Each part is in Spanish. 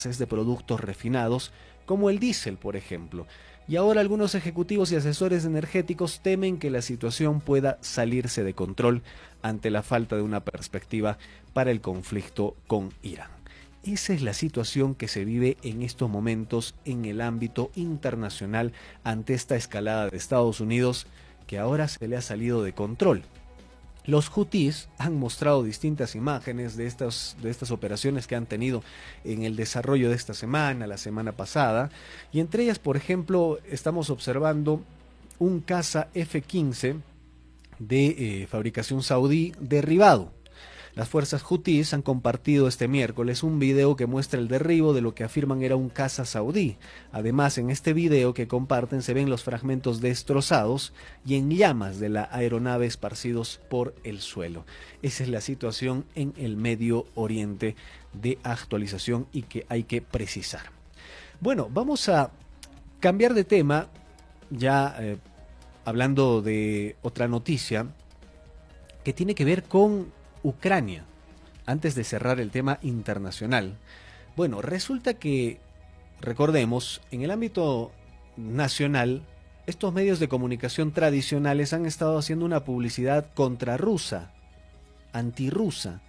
de productos refinados, como el diésel, por ejemplo. Y ahora algunos ejecutivos y asesores energéticos temen que la situación pueda salirse de control ante la falta de una perspectiva para el conflicto con Irán. Esa es la situación que se vive en estos momentos en el ámbito internacional ante esta escalada de Estados Unidos que ahora se le ha salido de control. Los hutíes han mostrado distintas imágenes de estas operaciones que han tenido en el desarrollo de esta semana, la semana pasada, y entre ellas, por ejemplo, estamos observando un caza F-15 de fabricación saudí derribado. Las fuerzas hutíes han compartido este miércoles un video que muestra el derribo de lo que afirman era un caza saudí. Además, en este video que comparten se ven los fragmentos destrozados y en llamas de la aeronave esparcidos por el suelo. Esa es la situación en el Medio Oriente de actualización y que hay que precisar. Bueno, vamos a cambiar de tema, ya hablando de otra noticia que tiene que ver con Ucrania, antes de cerrar el tema internacional. Bueno, resulta que, recordemos, en el ámbito nacional, estos medios de comunicación tradicionales han estado haciendo una publicidad contrarrusa, antirrusa,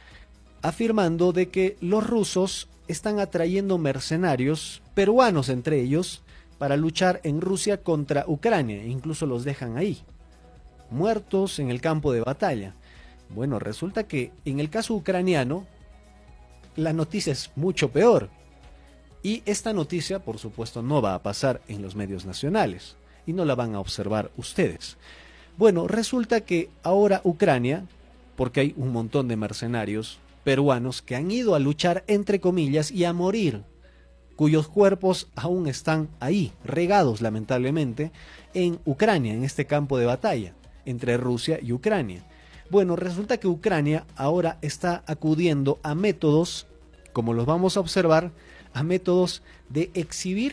afirmando de que los rusos están atrayendo mercenarios, peruanos entre ellos, para luchar en Rusia contra Ucrania, e incluso los dejan ahí, muertos en el campo de batalla. Bueno, resulta que en el caso ucraniano la noticia es mucho peor y esta noticia por supuesto no va a pasar en los medios nacionales y no la van a observar ustedes. Bueno, resulta que ahora Ucrania, porque hay un montón de mercenarios peruanos que han ido a luchar entre comillas y a morir, cuyos cuerpos aún están ahí, regados lamentablemente, en Ucrania, en este campo de batalla entre Rusia y Ucrania. Bueno, resulta que Ucrania ahora está acudiendo a métodos, como los vamos a observar, a métodos de exhibir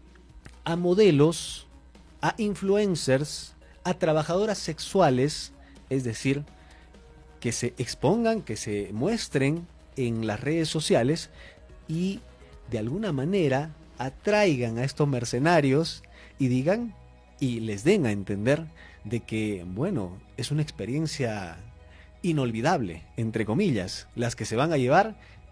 a modelos, a influencers, a trabajadoras sexuales, es decir, que se expongan, que se muestren en las redes sociales y de alguna manera atraigan a estos mercenarios y digan y les den a entender de que, bueno, es una experiencia inolvidable, entre comillas, las que se van a llevar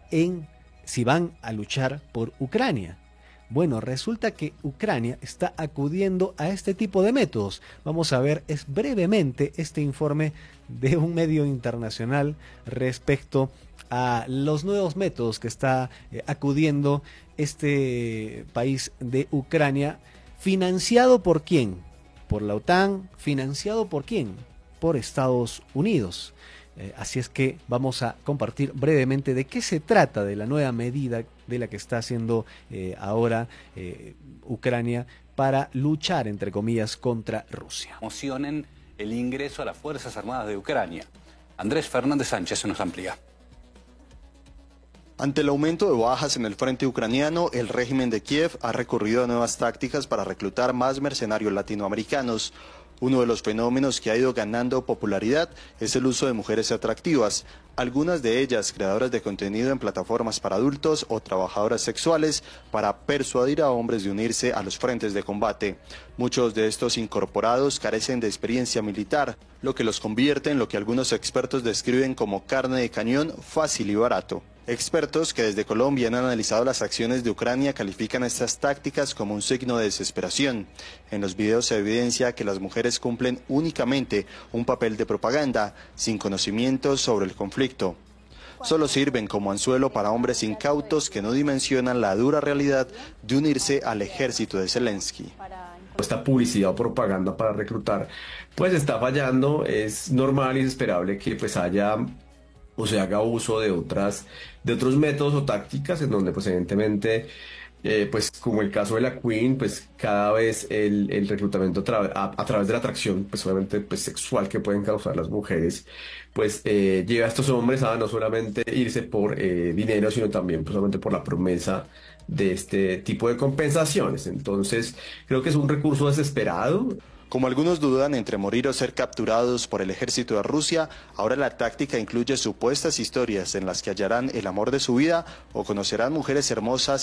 si van a luchar por Ucrania. Bueno, resulta que Ucrania está acudiendo a este tipo de métodos. Vamos a ver brevemente este informe de un medio internacional respecto a los nuevos métodos que está acudiendo este país de Ucrania. ¿Financiado por quién? Por la OTAN. ¿Financiado por quién? Por Estados Unidos. Así es que vamos a compartir brevemente de qué se trata de la nueva medida de la que está haciendo ahora Ucrania para luchar, entre comillas, contra Rusia. Promocionen el ingreso a las Fuerzas Armadas de Ucrania. Andrés Fernández Sánchez se nos amplía. Ante el aumento de bajas en el frente ucraniano, el régimen de Kiev ha recurrido a nuevas tácticas para reclutar más mercenarios latinoamericanos. Uno de los fenómenos que ha ido ganando popularidad es el uso de mujeres atractivas, algunas de ellas creadoras de contenido en plataformas para adultos o trabajadoras sexuales para persuadir a hombres de unirse a los frentes de combate. Muchos de estos incorporados carecen de experiencia militar, lo que los convierte en lo que algunos expertos describen como carne de cañón fácil y barato. Expertos que desde Colombia han analizado las acciones de Ucrania califican estas tácticas como un signo de desesperación. En los videos se evidencia que las mujeres cumplen únicamente un papel de propaganda, sin conocimientos sobre el conflicto. Solo sirven como anzuelo para hombres incautos que no dimensionan la dura realidad de unirse al ejército de Zelensky. Esta publicidad o propaganda para reclutar pues está fallando. Es normal y es esperable que pues haya o se haga uso de otros métodos o tácticas en donde pues evidentemente pues como el caso de la Queen, pues cada vez el reclutamiento a través de la atracción pues obviamente pues sexual que pueden causar las mujeres pues lleva a estos hombres a no solamente irse por dinero, sino también pues solamente por la promesa de este tipo de compensaciones. Entonces creo que es un recurso desesperado. Como algunos dudan entre morir o ser capturados por el ejército de Rusia, ahora la táctica incluye supuestas historias en las que hallarán el amor de su vida o conocerán mujeres hermosas